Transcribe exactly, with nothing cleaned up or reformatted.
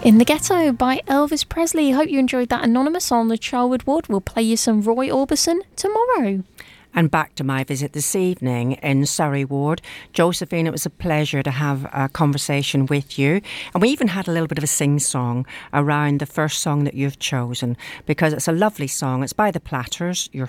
In the Ghetto by Elvis Presley. Hope you enjoyed that. Anonymous on the Charwood Ward. We'll play you some Roy Orbison tomorrow. And back to my visit this evening in Surrey Ward. Josephine, it was a pleasure to have a conversation with you. And we even had a little bit of a sing-song around the first song that you've chosen, because it's a lovely song. It's by the Platters, your